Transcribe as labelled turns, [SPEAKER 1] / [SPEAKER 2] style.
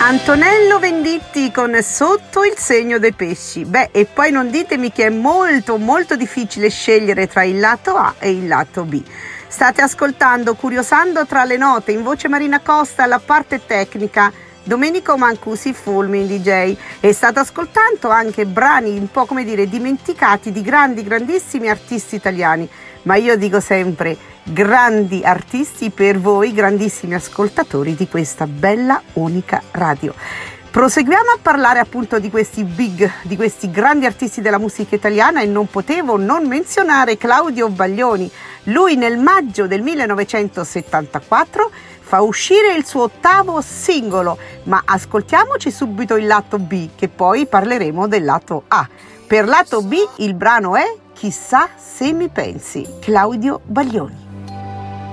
[SPEAKER 1] Antonello Venditti con Sotto il segno dei pesci. E poi non ditemi che è molto molto difficile scegliere tra il lato A e il lato B. State ascoltando Curiosando tra le note, in voce Marina Costa, alla parte tecnica Domenico Mancusi, Fulmin DJ, e state ascoltando anche brani un po' come dire dimenticati di grandissimi artisti italiani, ma io dico sempre grandi artisti per voi, grandissimi ascoltatori di questa bella unica radio. Proseguiamo a parlare appunto di questi di questi grandi artisti della musica italiana, e non potevo non menzionare Claudio Baglioni. Lui nel maggio del 1974 fa uscire il suo 8º singolo, ma ascoltiamoci subito il lato B, che poi parleremo del lato A. Per lato B il brano è Chissà se mi pensi, Claudio Baglioni.